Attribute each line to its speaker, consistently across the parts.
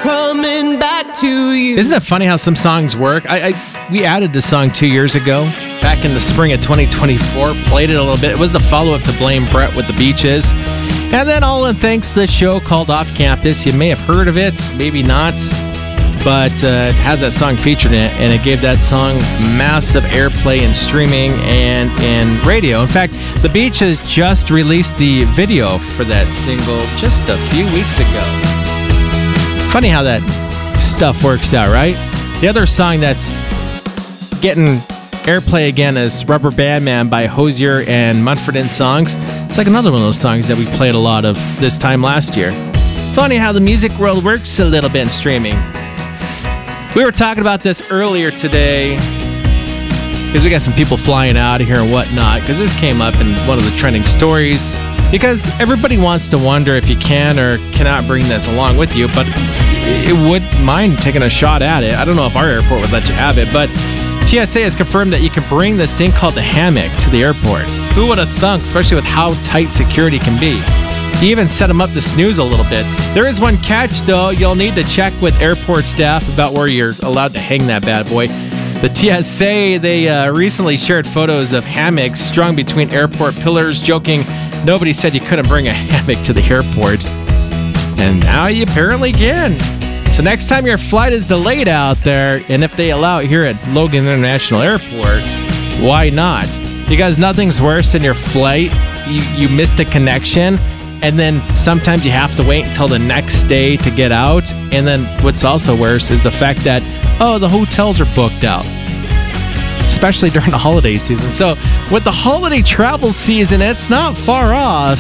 Speaker 1: coming back to you.
Speaker 2: Isn't it funny how some songs work? We added this song 2 years ago, back in the spring of 2024, played it a little bit. It was the follow-up to Blame Brett with the Beaches. And then all in thanks to the show called Off Campus. You may have heard of it, maybe not, but it has that song featured in it, and it gave that song massive airplay in streaming and in radio. In fact, the Beaches just released the video for that single just a few weeks ago. Funny how that stuff works out, right? The other song that's getting airplay again is Rubber Band Man by Hozier and Mumford & Sons. It's like another one of those songs that we played a lot of this time last year. Funny how the music world works a little bit in streaming. We were talking about this earlier today because we got some people flying out of here and whatnot, because this came up in one of the trending stories, because everybody wants to wonder if you can or cannot bring this along with you, but it would mind taking a shot at it. I don't know if our airport would let you have it, but TSA has confirmed that you can bring this thing called the hammock to the airport. Who would have thunk, especially with how tight security can be? You even set them up to snooze a little bit. There is one catch, though. You'll need to check with airport staff about where you're allowed to hang that bad boy. The TSA, they recently shared photos of hammocks strung between airport pillars, joking nobody said you couldn't bring a hammock to the airport. And now you apparently can. So next time your flight is delayed out there, and if they allow it here at Logan International Airport, why not? Because nothing's worse than your flight. You missed a connection, and then sometimes you have to wait until the next day to get out. And then what's also worse is the fact that, the hotels are booked out, especially during the holiday season. So with the holiday travel season, it's not far off.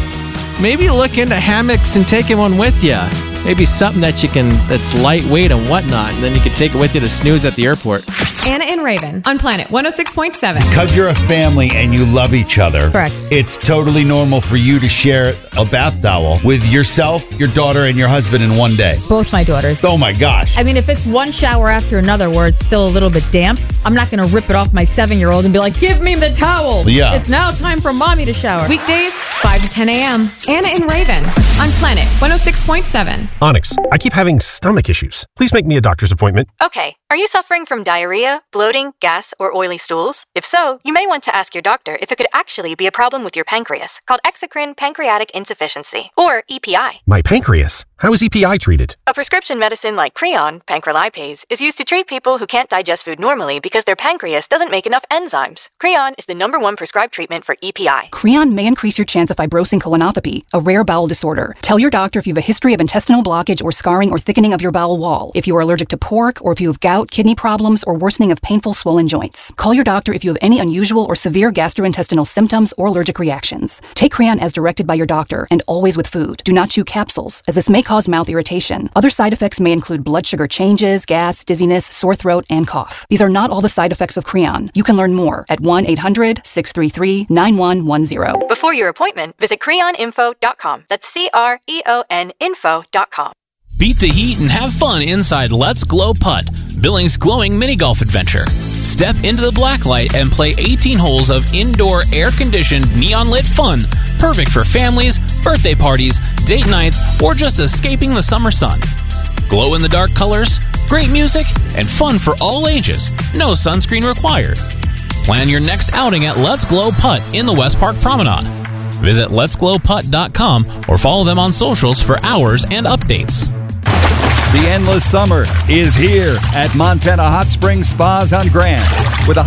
Speaker 2: Maybe look into hammocks and taking one with you. Maybe something that's lightweight and whatnot, and then you can take it with you to snooze at the airport.
Speaker 3: Anna and Raven on Planet 106.7.
Speaker 4: Because you're a family and you love each other.
Speaker 3: Correct.
Speaker 4: It's totally normal for you to share a bath towel with yourself, your daughter, and your husband in one day.
Speaker 5: Both my daughters.
Speaker 4: Oh my gosh.
Speaker 5: I mean, if it's one shower after another where it's still a little bit damp, I'm not going to rip it off my 7-year-old and be like, give me the towel.
Speaker 4: Yeah.
Speaker 5: It's now time for mommy to shower.
Speaker 3: Weekdays, 5 to 10 a.m. Anna and Raven on Planet 106.7.
Speaker 6: Onyx, I keep having stomach issues. Please make me a doctor's appointment.
Speaker 7: Okay, are you suffering from diarrhea, bloating, gas, or oily stools? If so, you may want to ask your doctor if it could actually be a problem with your pancreas, called exocrine pancreatic insufficiency, or EPI.
Speaker 6: My pancreas? How is EPI treated?
Speaker 7: A prescription medicine like Creon, pancrelipase, is used to treat people who can't digest food normally because their pancreas doesn't make enough enzymes. Creon is the #1 prescribed treatment for EPI.
Speaker 8: Creon may increase your chance of fibrosing colonopathy, a rare bowel disorder. Tell your doctor if you have a history of intestinal blockage or scarring or thickening of your bowel wall, if you are allergic to pork, or if you have gout, kidney problems, or worsening of painful swollen joints. Call your doctor if you have any unusual or severe gastrointestinal symptoms or allergic reactions. Take Creon as directed by your doctor, and always with food. Do not chew capsules, as this may cause mouth irritation. Other side effects may include blood sugar changes, gas, dizziness, sore throat, and cough. These are not all the side effects of Creon. You can learn more at 1-800-633-9110.
Speaker 7: Before your appointment, visit creoninfo.com. That's CREON info.com.
Speaker 9: Beat the heat and have fun inside Let's Glow Putt, Billings glowing mini golf adventure. Step into the blacklight and play 18 holes of indoor air-conditioned neon-lit fun, perfect for families, birthday parties, date nights, or just escaping the summer sun. Glow-in-the-dark colors, great music, and fun for all ages. No sunscreen required. Plan your next outing at Let's Glow Putt in the West Park Promenade. Visit letsglowputt.com or follow them on socials for hours and updates.
Speaker 10: The endless summer is here at Montana Hot Springs Spas on Grand with a